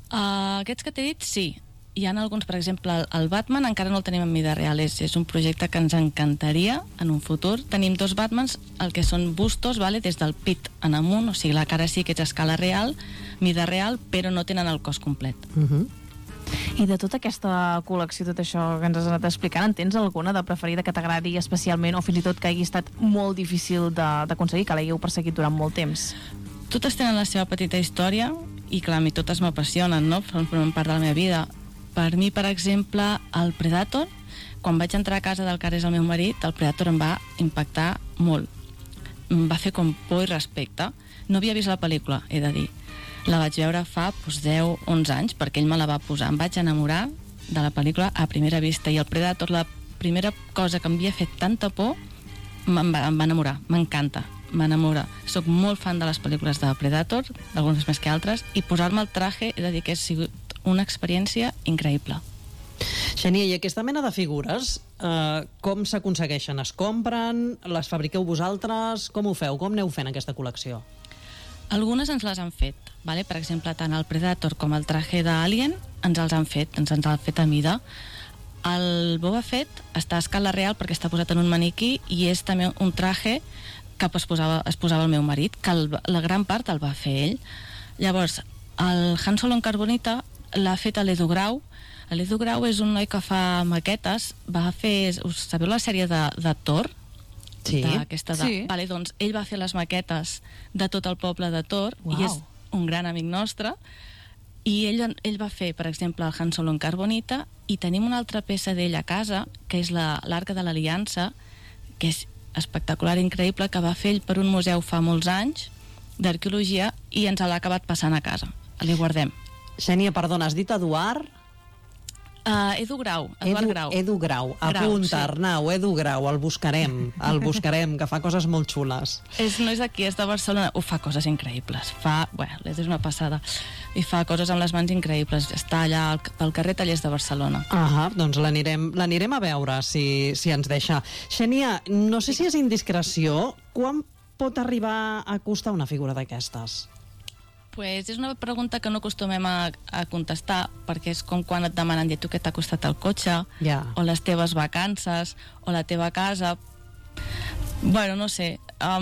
Aquests que t'he dit, sí. Hi ha alguns, per exemple, el Batman encara no el tenim en vida real, és un projecte que ens encantaria en un futur. Tenim 2 Batmans, el que són bustos, vale? Des del pit en amunt, o sigui, la cara sí que és a escala real, mida real, però no tenen el cos complet. I de tota aquesta col·lecció, tot això que ens has anat explicant, en tens alguna de preferida que t'agradi especialment, o fins i tot que hagi estat molt difícil d'aconseguir, que l'hagueu perseguit durant molt temps? Totes tenen la seva petita història i, clar, a mi totes m'apassionen, no? Formen part de la meva vida. Per mi, per exemple, el Predator, quan vaig entrar a casa del que ara és el meu marit, el Predator em va impactar molt. Em va fer com por i respecte. No havia vist la pel·lícula, he de dir. La vaig veure fa 10-11 anys, perquè ell me la va posar. Em vaig enamorar de la pel·lícula a primera vista, i el Predator, la primera cosa que em havia fet tanta por, em va enamorar. M'encanta, m'enamora. Soc molt fan de les pel·lícules de Predator, d'algunes més que altres, i posar-me el traje, he de dir que ha sigut una experiència increïble. Xènia, i aquesta mena de figures, com s'aconsegueixen? Es compren? Les fabriqueu vosaltres? Com ho feu? Com aneu fent aquesta col·lecció? Algunes ens les han fet, vale? Per exemple, tant el Predator com el traje d'Alien ens els han fet a mida. El Boba Fett està a escala real perquè està posat en un maniquí, i és també un traje que es posava el meu marit, que la gran part el va fer ell. Llavors, el Han Solo en carbonita l'ha fet a l'Edu Grau. L'Edu Grau és un noi que fa maquetes. Sabeu la sèrie de Thor? Sí. Sí. Vale, doncs ell va fer les maquetes de tot el poble de Thor. Uau. I és un gran amic nostre, i ell va fer, per exemple, el Han Solo en carbonita, i tenim una altra peça d'ell a casa, que és l'Arca de l'Aliança, que és espectacular, increïble, que va fer ell per un museu fa molts anys d'arqueologia, i ens l'ha acabat passant a casa. Li guardem. Xènia, perdona, has dit Eduard? Edu Grau, Eduard Grau. Edu Grau, apunta, sí. Arnau, Edu Grau, el buscarem, que fa coses molt xules. No és d'aquí, és de Barcelona, fa coses increïbles, és una passada, i fa coses amb les mans increïbles, està allà pel carrer Tallers de Barcelona. Doncs l'anirem a veure, si ens deixa. Xènia, no sé si és indiscreció, quan pot arribar a costar una figura d'aquestes? Pues és una pregunta que no acostumem a contestar, perquè és com quan et demanen tu què t'ha costat el cotxe, o les teves vacances, o la teva casa. Bueno, no sé,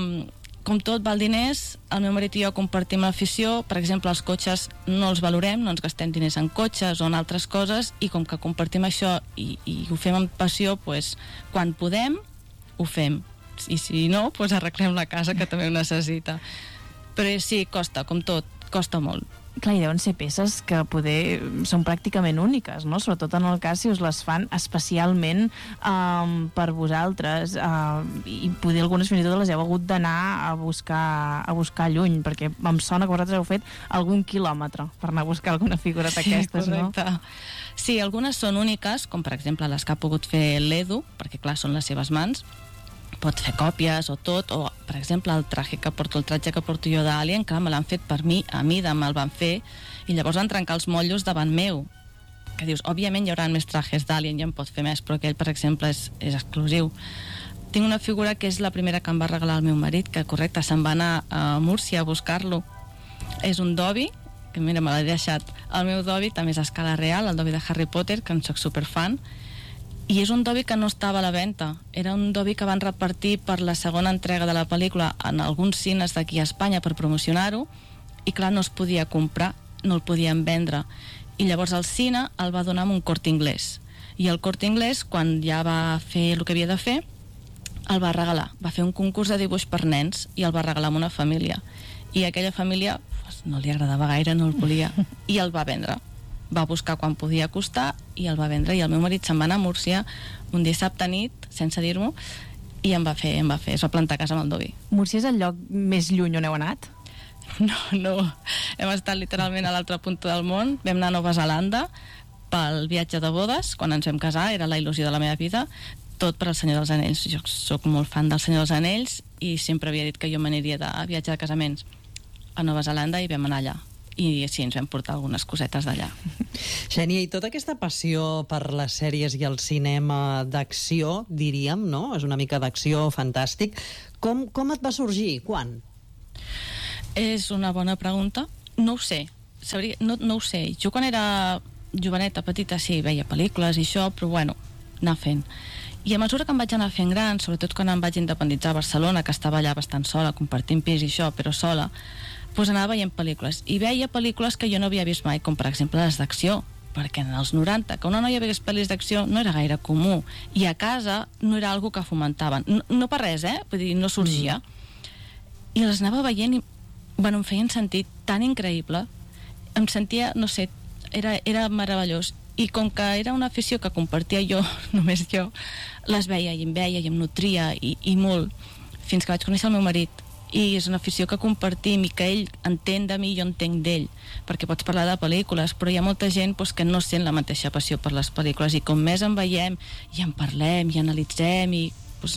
com tot val diners. El meu marit i jo compartim l'afició. Per exemple, els cotxes no els valorem, no ens gastem diners en cotxes o en altres coses, i com que compartim això i ho fem amb passió, pues, quan podem ho fem, i si no, pues arreglem la casa, que també ho necessita. Però sí, costa, com tot, costa molt. Clar, hi deuen ser peces que poder són pràcticament úniques, no? Sobretot en el cas si us les fan especialment per vosaltres, i poder algunes fins i tot les heu hagut d'anar a buscar lluny, perquè em sona que vosaltres heu fet algun quilòmetre per anar a buscar alguna figura d'aquestes, no? Sí, algunes són úniques, com per exemple les que ha pogut fer l'Edu, perquè clar, són les seves mans, pot fer còpies o tot, o per exemple el tratge que porto jo d'Alien, clar, me l'han fet per mi, a mida me'l van fer, i llavors van trencar els motllos davant meu, que dius, òbviament hi haurà més trajes d'Alien, ja en pot fer més, però aquell, per exemple, és exclusiu. Tinc una figura que és la primera que em va regalar el meu marit, que correcte, se'n va anar a Múrcia a buscar-lo. És un Dobby, que mira, me l'he deixat. El meu Dobby també és a escala real, el Dobby de Harry Potter, que en soc superfan, i és un Dobby que no estava a la venda. Era un Dobby que van repartir per la segona entrega de la pel·lícula en alguns cines d'aquí a Espanya per promocionar-ho, i clar, no es podia comprar, no el podien vendre, i llavors el cine el va donar amb un Corte Inglés, i el Corte Inglés, quan ja va fer el que havia de fer, el va regalar, va fer un concurs de dibuix per nens i el va regalar a una família, i aquella família no li agradava gaire, no el volia, i el va vendre. Va buscar quan podia costar i el va vendre, i el meu marit se'n va anar a Múrcia un dissabte nit, sense dir-m'ho, i es va plantar a casa amb el Dobby. Múrcia és el lloc més lluny on heu anat? No, hem estat literalment a l'altra punta del món. Vam anar a Nova Zelanda pel viatge de bodes, quan ens vam casar, era la il·lusió de la meva vida, tot per al Senyor dels Anells. Jo soc molt fan del Senyor dels Anells i sempre havia dit que jo m'aniria de viatge de casaments a Nova Zelanda, i vam anar allà. I sí, ens vam portar algunes cosetes d'allà. Xènia, i tota aquesta passió per les sèries i el cinema d'acció, diríem, no? És una mica d'acció, fantàstic. Com et va sorgir? Quan? És una bona pregunta. No ho sé. no ho sé. Jo quan era joveneta, petita, sí, veia pel·lícules i això, però bueno, anar fent. I a mesura que em vaig anar fent gran, sobretot quan em vaig independitzar a Barcelona, que estava allà bastant sola, compartint pis i això, però sola, doncs anava veient pel·lícules. I veia pel·lícules que jo no havia vist mai, com per exemple les d'acció, perquè en els 90, que una noia vegués pel·lis d'acció no era gaire comú, i a casa no era algo que fomentaven. No per res, vull dir, no sorgia. I les anava veient i, bueno, em feien sentit tan increïble. Em sentia, no sé, era meravellós. I com que era una afició que compartia jo, només jo, les veia i em nutria i molt, fins que vaig conèixer el meu marit. I és una afició que compartim i que ell entén de mi i jo entenc d'ell, perquè pots parlar de pel·lícules, però hi ha molta gent que no sent la mateixa passió per les pel·lícules, i com més en veiem i en parlem i analitzem i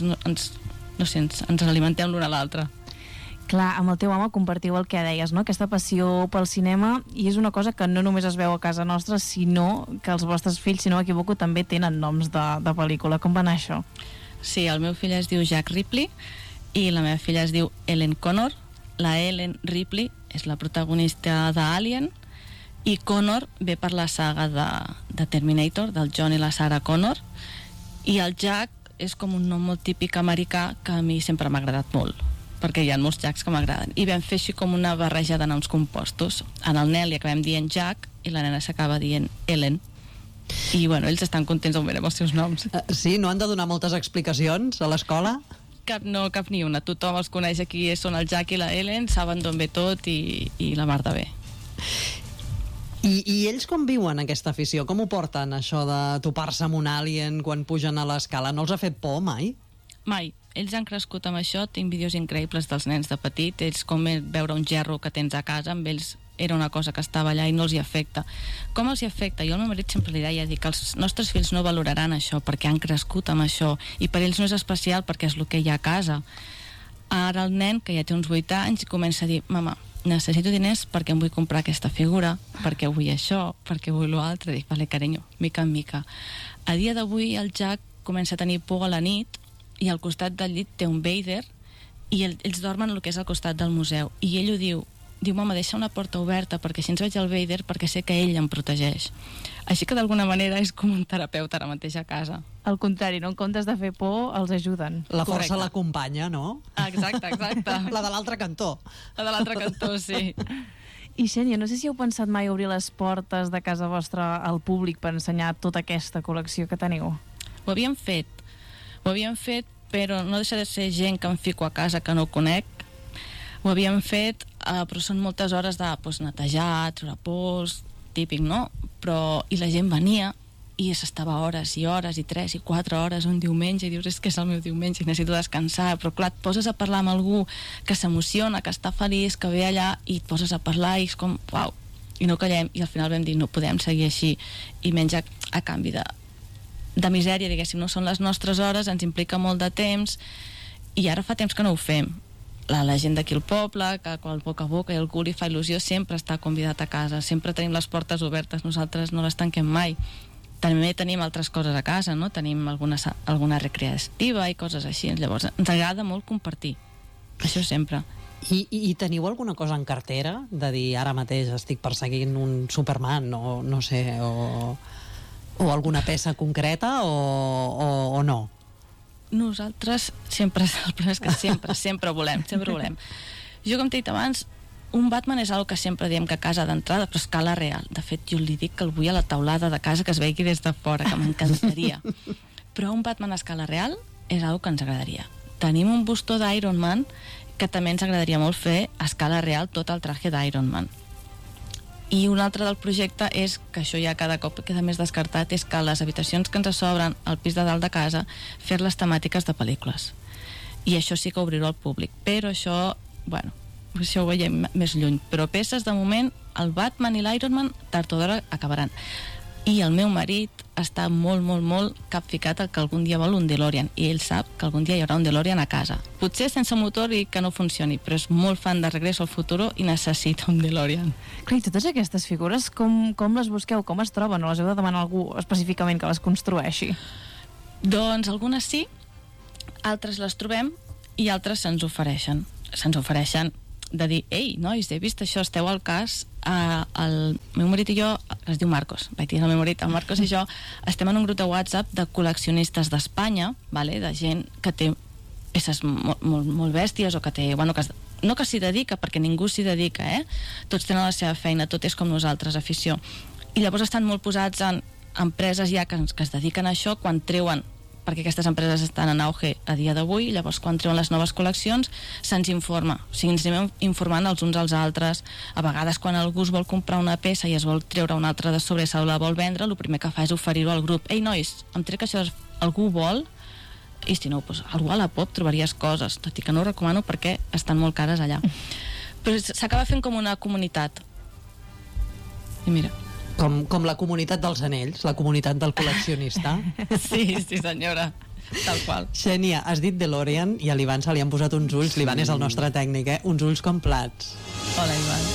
ens alimentem l'un a l'altre. Clar, amb el teu home compartiu el que deies, no? Aquesta passió pel cinema, i és una cosa que no només es veu a casa nostra, sinó que els vostres fills, si no m'equivoco, també tenen noms de pel·lícula. Com va anar això? Sí, el meu fill es diu Jack Ripley i la meva filla es diu Ellen Connor. La Ellen Ripley és la protagonista d'Alien i Connor ve per la saga de Terminator, del John i la Sarah Connor, i el Jack és com un nom molt típic americà que a mi sempre m'ha agradat molt, perquè hi ha molts Jacks que m'agraden, i vam fer així com una barreja de noms compostos. En el nen li acabem dient Jack i la nena s'acaba dient Ellen, i bueno, ells estan contents amb els seus noms. Sí, no han de donar moltes explicacions a l'escola? Cap ni una, tothom els coneix aquí, són el Jack i la Ellen, saben d'on ve tot i la mar de bé. I ells com viuen aquesta afició? Com ho porten, això de topar-se amb un alien quan pugen a l'escala? No els ha fet por mai? Mai. Ells han crescut amb això, tinc vídeos increïbles dels nens de petit, ells com veure un gerro que tens a casa, amb ells era una cosa que estava allà i no els hi afecta. Com els hi afecta? Jo al meu marit sempre li deia que els nostres fills no valoraran això perquè han crescut amb això, i per ells no és especial perquè és el que hi ha a casa. Ara el nen, que ja té uns 8 anys, comença a dir: mama, necessito diners perquè em vull comprar aquesta figura, perquè vull això, perquè vull l'altre. Dic: vale, carinyo, mica en mica. A dia d'avui el Jack comença a tenir por a la nit i al costat del llit té un Vader i ells dormen el que és al costat del museu, i ell ho diu: mama, deixa una porta oberta perquè si ens veig el Vader, perquè sé que ell em protegeix. Així que d'alguna manera és com un terapeuta ara mateix a casa. Al contrari, no? En comptes de fer por, els ajuden. La força l'acompanya, no? Exacte. La de l'altre cantó. La de l'altre cantó, sí. I Xènia, no sé si heu pensat mai obrir les portes de casa vostra al públic per ensenyar tota aquesta col·lecció que teniu? Ho havíem fet, però no deixa de ser gent que em fico a casa que no conec. Ho havíem fet, però són moltes hores de netejar, treure pols, típic, no? I la gent venia i s'estava hores i hores i 3 i 4 hores un diumenge i dius: és que és el meu diumenge i necessito descansar. Però clar, et poses a parlar amb algú que s'emociona, que està feliç, que ve allà, i et poses a parlar i és com, uau, i no callem. I al final vam dir: no podem seguir així, i menys a canvi de misèria, diguéssim, no? Són les nostres hores, ens implica molt de temps, i ara fa temps que no ho fem. La gent d'aquí al poble, que al boca a boca i algú li fa il·lusió, sempre està convidat a casa, sempre tenim les portes obertes, nosaltres no les tanquem mai. També tenim altres coses a casa, no? Tenim alguna recreativa i coses així, llavors ens agrada molt compartir, això sempre. I teniu alguna cosa en cartera de dir: ara mateix estic perseguint un Superman, o no sé, o alguna peça concreta, o no? Nosaltres sempre, el problema és que sempre volem. Jo, com t'he dit abans, un Batman és una que sempre diem que a casa d'entrada, però a escala real. De fet, jo li dic que el vull a la taulada de casa, que es vegi des de fora, que m'encantaria. Però un Batman a escala real és una que ens agradaria. Tenim un bustó d'Iron Man que també ens agradaria molt fer a escala real, tot el traje d'Iron Man. I un altre del projecte és, que això ja cada cop queda més descartat, és que les habitacions que ens sobren al pis de dalt de casa, fer-les temàtiques de pel·lícules. I això sí que obrir-ho al públic. Però això, bueno, això ho veiem més lluny. Però peces, de moment, el Batman i l'Iron Man, tard o d'hora, acabaran. I el meu marit està molt, molt, molt capficat al que algun dia vol un DeLorean, i ell sap que algun dia hi haurà un DeLorean a casa. Potser sense motor i que no funcioni, però és molt fan de Regreso al Futuro i necessita un DeLorean. Clar, i totes aquestes figures, com les busqueu? Com es troben? O les heu de demanar a algú específicament que les construeixi? Doncs algunes sí, altres les trobem i altres se'ns ofereixen. Se'ns ofereixen de dir, ei, nois, he vist això, esteu al cas. El meu marit i jo, es diu Marcos, vaig dir el meu marit, el Marcos i jo estem en un grup de WhatsApp de col·leccionistes d'Espanya, vale? De gent que té peces molt bèsties o que té, bueno, no que s'hi dedica, perquè ningú s'hi dedica, tots tenen la seva feina, tot és com nosaltres, afició, i llavors estan molt posats en empreses ja que es dediquen a això, quan treuen, perquè aquestes empreses estan en auge a dia d'avui, llavors quan treuen les noves col·leccions se'ns informa, o sigui, ens anem informant els uns als altres. A vegades quan algú es vol comprar una peça i es vol treure una altra de sobre i se la vol vendre, el primer que fa és oferir-ho al grup. Ei, nois, em trec això, algú vol? I si no, doncs, algú a la pop trobaries coses, tot i que no ho recomano perquè estan molt cares allà. Però s'acaba fent com una comunitat. I mira... Com la comunitat dels anells, la comunitat del col·leccionista. Sí, senyora, tal qual. Xènia, has dit DeLorean i a l'Ivan se li han posat uns ulls, l'Ivan és el nostre tècnic, uns ulls com plats. Hola, Ivan.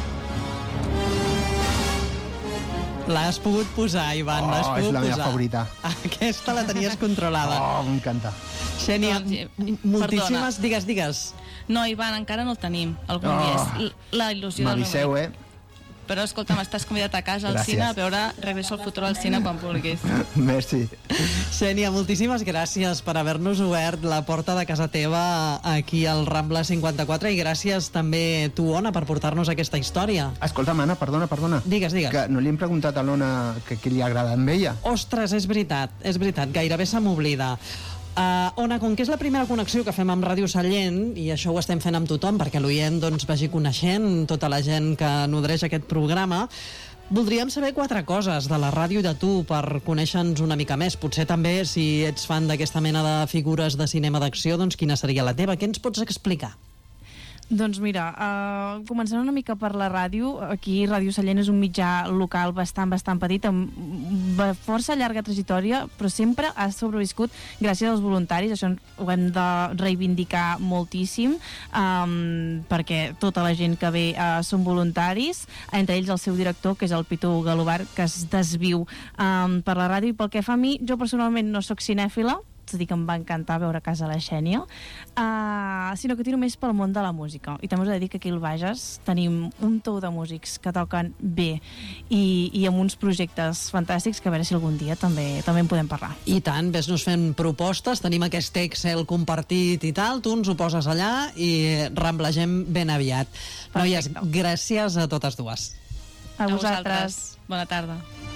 L'has pogut posar, Ivan, l'has pogut posar. És la meva favorita. Aquesta la tenies controlada. M'encanta. Xènia, moltíssimes... Perdona. Digues. No, Ivan, encara no el tenim. Algun dia és la il·lusió del meu marit. M'aviseu, Però, escolta, m'estàs convidat a casa al cine a veure Regreso al Futuro al cine quan vulguis. Merci. Xènia, moltíssimes gràcies per haver-nos obert la porta de casa teva aquí al Rambla 54 i gràcies també tu, Ona, per portar-nos aquesta història. Escolta'm, Anna, perdona. Digues. Que no li hem preguntat a l'Ona què li agrada amb ella. Ostres, és veritat, gairebé se m'oblida. Ona, com que és la primera connexió que fem amb Ràdio Sallent, i això ho estem fent amb tothom perquè l'oient vagi coneixent tota la gent que nodreix aquest programa, voldríem saber 4 coses de la ràdio i de tu per conèixer-nos una mica més. Potser també, si ets fan d'aquesta mena de figures de cinema d'acció, doncs quina seria la teva? Què ens pots explicar? Doncs mira, començant una mica per la ràdio, aquí Ràdio Sallent és un mitjà local bastant petit, amb força llarga trajectòria, però sempre ha sobreviscut gràcies als voluntaris. Això ho hem de reivindicar moltíssim, perquè tota la gent que ve són voluntaris, entre ells el seu director, que és el Pitu Galobar, que es desviu per la ràdio. I pel que fa a mi, jo personalment no sóc cinèfila, és a dir, que em va encantar veure a casa la Xènia, sinó que tiro més pel món de la música. I també us he de dir que aquí al Bages tenim un tou de músics que toquen bé i amb uns projectes fantàstics que a veure si algun dia també en podem parlar. I tant, ves-nos fent propostes, tenim aquest Excel compartit i tal, tu ens ho poses allà i ramblegem ben aviat. Noies, gràcies a totes dues. A vosaltres. Bona tarda.